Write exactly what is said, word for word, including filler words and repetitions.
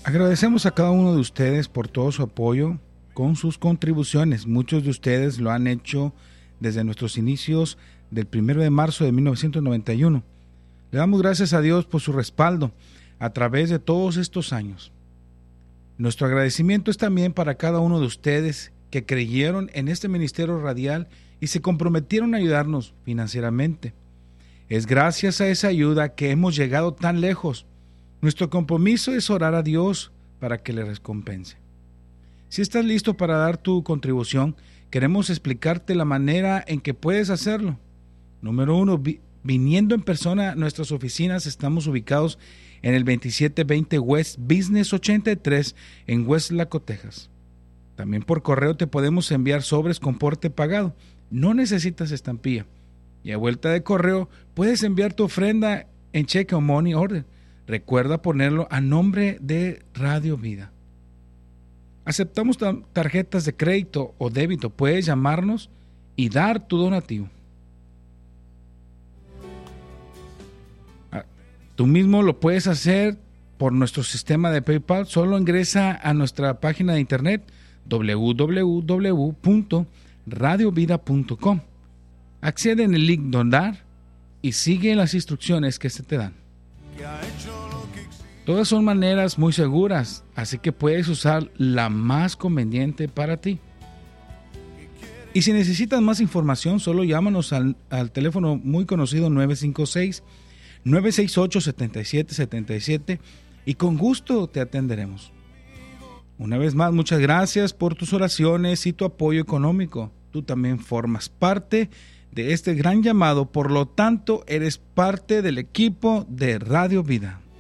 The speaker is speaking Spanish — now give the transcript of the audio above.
Agradecemos a cada uno de ustedes por todo su apoyo con sus contribuciones. Muchos de ustedes lo han hecho desde nuestros inicios del primero de marzo de mil novecientos noventa y uno. Le damos gracias a Dios por su respaldo a través de todos estos años. Nuestro agradecimiento es también para cada uno de ustedes que creyeron en este ministerio radial y se comprometieron a ayudarnos financieramente. Es gracias a esa ayuda que hemos llegado tan lejos. Nuestro compromiso es orar a Dios para que le recompense. Si estás listo para dar tu contribución, queremos explicarte la manera en que puedes hacerlo. Número uno, vi, viniendo en persona a nuestras oficinas, estamos ubicados en el veintisiete veinte West Business ochenta y tres en Westlaco, Texas. También por correo te podemos enviar sobres con porte pagado. No necesitas estampilla. Y a vuelta de correo puedes enviar tu ofrenda en cheque o money order. Recuerda ponerlo a nombre de Radio Vida. Aceptamos tarjetas de crédito o débito. Puedes llamarnos y dar tu donativo. Tú mismo lo puedes hacer por nuestro sistema de PayPal. Solo ingresa a nuestra página de internet doble u doble u doble u punto radio vida punto com. Accede en el link Donar y sigue las instrucciones que se te dan. Todas son maneras muy seguras, así que puedes usar la más conveniente para ti. Y si necesitas más información, solo llámanos al, al teléfono muy conocido nueve cinco seis, nueve seis ocho, siete siete siete siete y con gusto te atenderemos. Una vez más, muchas gracias por tus oraciones y tu apoyo económico. Tú también formas parte de este gran llamado, por lo tanto, eres parte del equipo de Radio Vida.